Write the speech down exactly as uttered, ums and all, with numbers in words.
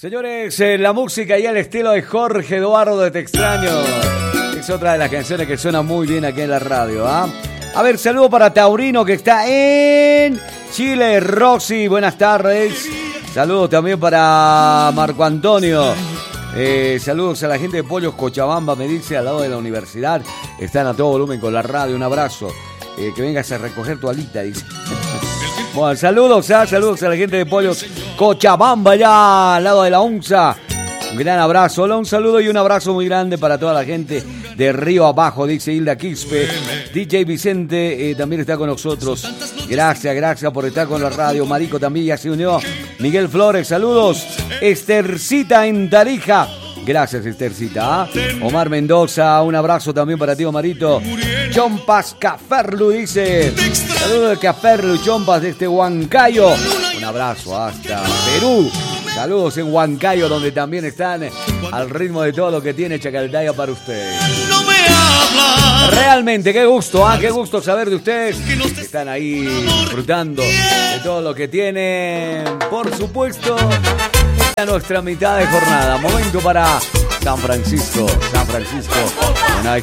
Señores, eh, la música y el estilo de Jorge Eduardo de Te Extraño es otra de las canciones que suena muy bien aquí en la radio, ¿ah? A ver, saludo para Taurino, que está en Chile. Roxy, buenas tardes. Saludos también para Marco Antonio. Eh, saludos a la gente de Pollos Cochabamba, me dice, al lado de la universidad. Están a todo volumen con la radio. Un abrazo. Eh, que vengas a recoger tu alita, dice. Bueno, saludos, ¿ah? Saludos a la gente de Pollos Cochabamba, ya al lado de la onza. Un gran abrazo. Hola, un saludo y un abrazo muy grande para toda la gente de Río Abajo, dice Hilda Quispe. D J Vicente eh, también está con nosotros. Gracias, gracias por estar con la radio. Marico también ya se unió. Miguel Flores, saludos. Estercita en Tarija. Gracias, Estercita. ¿eh? Omar Mendoza, un abrazo también para ti, Omarito. Chompas Caferlu dice. Saludos de Caferlu, Chompas de este Huancayo. Un abrazo hasta Perú. Saludos en Huancayo, donde también están al ritmo de todo lo que tiene Chacaltaya para ustedes. Realmente, qué gusto, ¿ah? Qué gusto saber de ustedes que están ahí disfrutando de todo lo que tienen. Por supuesto, a nuestra mitad de jornada. Momento para San Francisco. San Francisco. Una